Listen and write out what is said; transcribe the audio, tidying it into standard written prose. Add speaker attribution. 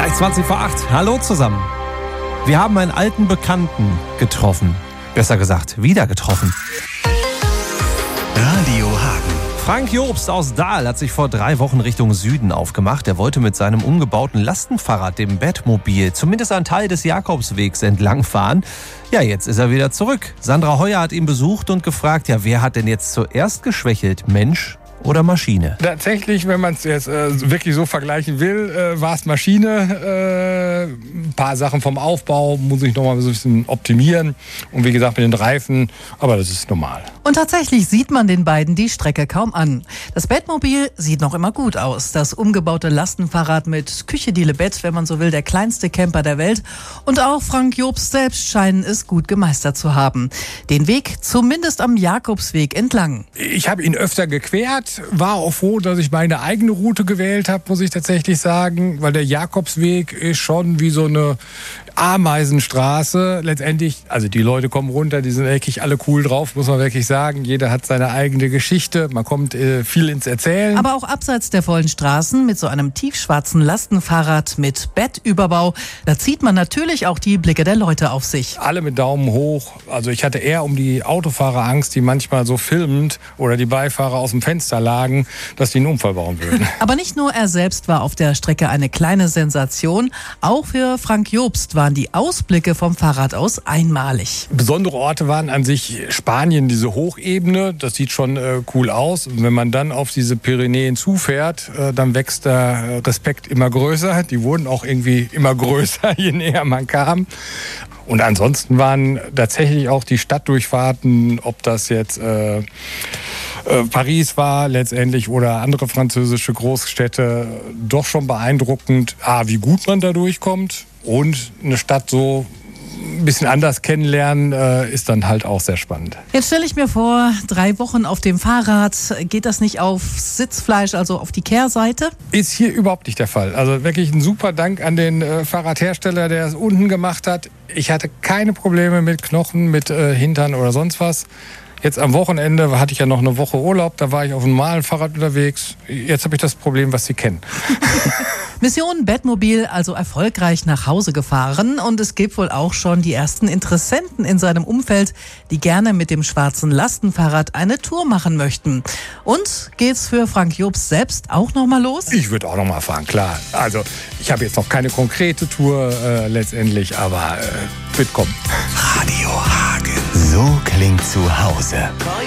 Speaker 1: Gleich 20 vor 8. Hallo zusammen. Wir haben einen alten Bekannten getroffen. Besser gesagt, wieder getroffen.
Speaker 2: Radio Hagen.
Speaker 1: Frank Jobst aus Dahl hat sich vor 3 Wochen Richtung Süden aufgemacht. Er wollte mit seinem umgebauten Lastenfahrrad, dem Batmobil, zumindest einen Teil des Jakobswegs entlangfahren. Ja, jetzt ist er wieder zurück. Sandra Heuer hat ihn besucht und gefragt, ja, wer hat denn jetzt zuerst geschwächelt? Mensch oder Maschine?
Speaker 3: Tatsächlich, wenn man es jetzt wirklich so vergleichen will, war es Maschine. Ein paar Sachen vom Aufbau muss ich noch mal so ein bisschen optimieren. Und wie gesagt, mit den Reifen, aber das ist normal.
Speaker 4: Und tatsächlich sieht man den beiden die Strecke kaum an. Das Batmobil sieht noch immer gut aus. Das umgebaute Lastenfahrrad mit Küche Diele-Bett, wenn man so will, der kleinste Camper der Welt. Und auch Frank Jobst selbst scheinen es gut gemeistert zu haben. Den Weg zumindest am Jakobsweg entlang.
Speaker 3: Ich habe ihn öfter gequert, war auch froh, dass ich meine eigene Route gewählt habe, muss ich tatsächlich sagen, weil der Jakobsweg ist schon wie so eine Ameisenstraße. Letztendlich, also die Leute kommen runter, die sind wirklich alle cool drauf, muss man wirklich sagen. Jeder hat seine eigene Geschichte, man kommt viel ins Erzählen.
Speaker 4: Aber auch abseits der vollen Straßen mit so einem tiefschwarzen Lastenfahrrad mit Bettüberbau, da zieht man natürlich auch die Blicke der Leute auf sich.
Speaker 3: Alle mit Daumen hoch. Also ich hatte eher um die Autofahrer Angst, die manchmal so filmend oder die Beifahrer aus dem Fenster lagen, dass die einen Unfall bauen würden.
Speaker 4: Aber nicht nur er selbst war auf der Strecke eine kleine Sensation, auch für Frank Jobst waren die Ausblicke vom Fahrrad aus einmalig.
Speaker 3: Besondere Orte waren an sich Spanien, diese Hochebene, das sieht schon cool aus. Und wenn man dann auf diese Pyrenäen zufährt, dann wächst der Respekt immer größer. Die wurden auch irgendwie immer größer, je näher man kam. Und ansonsten waren tatsächlich auch die Stadtdurchfahrten, ob das jetzt Paris war letztendlich oder andere französische Großstädte, doch schon beeindruckend, wie gut man da durchkommt. Und eine Stadt so ein bisschen anders kennenlernen, ist dann halt auch sehr spannend.
Speaker 4: Jetzt stelle ich mir vor, 3 Wochen auf dem Fahrrad, geht das nicht auf Sitzfleisch, also auf die Kehrseite?
Speaker 3: Ist hier überhaupt nicht der Fall. Also wirklich ein super Dank an den Fahrradhersteller, der es unten gemacht hat. Ich hatte keine Probleme mit Knochen, mit Hintern oder sonst was. Jetzt am Wochenende hatte ich ja noch eine Woche Urlaub, da war ich auf einem normalen Fahrrad unterwegs. Jetzt habe ich das Problem, was Sie kennen.
Speaker 4: Mission Batmobil also erfolgreich nach Hause gefahren und es gibt wohl auch schon die ersten Interessenten in seinem Umfeld, die gerne mit dem schwarzen Lastenfahrrad eine Tour machen möchten. Und geht's für Frank Jobst selbst auch noch mal los?
Speaker 3: Ich würde auch noch mal fahren, klar. Also ich habe jetzt noch keine konkrete Tour letztendlich, aber wird kommen.
Speaker 2: Radio Hagen. So klingt zu Hause.